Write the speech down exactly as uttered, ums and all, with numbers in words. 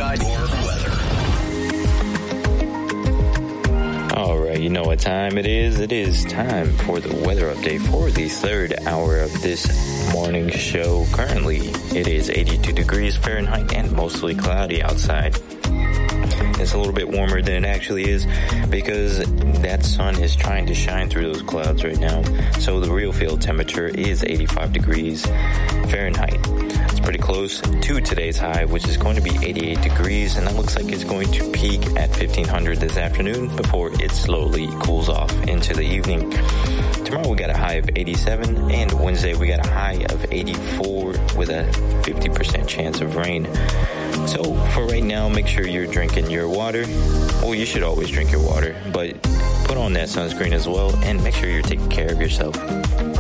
Inside Your Weather. All right, you know what time it is. It is time for the weather update for the third hour of this morning show. Currently, it is eighty-two degrees Fahrenheit and mostly cloudy outside. It's a little bit warmer than it actually is because that sun is trying to shine through those clouds right now. So the real field temperature is eighty-five degrees Fahrenheit. It's pretty close to today's high, which is going to be eighty-eight degrees, and that looks like it's going to peak at fifteen hundred this afternoon before it slowly cools off into the evening. Tomorrow we got a high of eighty-seven, and Wednesday we got a high of eighty-four with a fifty percent chance of rain. So for right now, make sure you're drinking your water. Well, you should always drink your water, but put on that sunscreen as well, and make sure you're taking care of yourself.